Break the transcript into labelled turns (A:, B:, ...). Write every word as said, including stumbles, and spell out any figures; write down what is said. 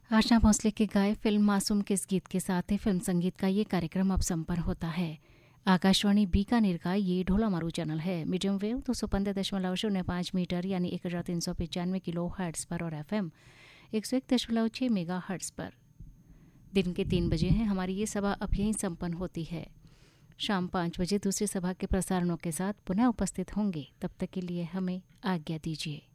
A: आशा भोसले के गाए फिल्म मासूम के इस गीत के साथ ही फिल्म संगीत का ये कार्यक्रम अब संपन्न होता है। आकाशवाणी बीकानेर का ये ढोला मारू चैनल है। मीडियम वेव दो सौ पंद्रह दशमलव शून्य पाँच मीटर यानी एक हजार तीन सौ पचानवे किलो हर्ट्स पर और एफ एम एक सौ एक दशमलव छः मेगा हर्ट्स पर। दिन के तीन बजे हैं। हमारी ये सभा अब यहीं संपन्न होती है। शाम पाँच बजे दूसरी सभा के प्रसारणों के साथ पुनः उपस्थित होंगे। तब तक के लिए हमें आज्ञा दीजिए।